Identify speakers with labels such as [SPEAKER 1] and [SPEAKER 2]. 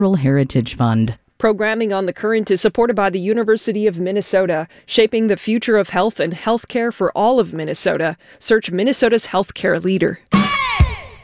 [SPEAKER 1] Cultural Heritage Fund.
[SPEAKER 2] Programming on The Current is supported by the University of Minnesota, shaping the future of health and healthcare for all of Minnesota. Search Minnesota's healthcare leader.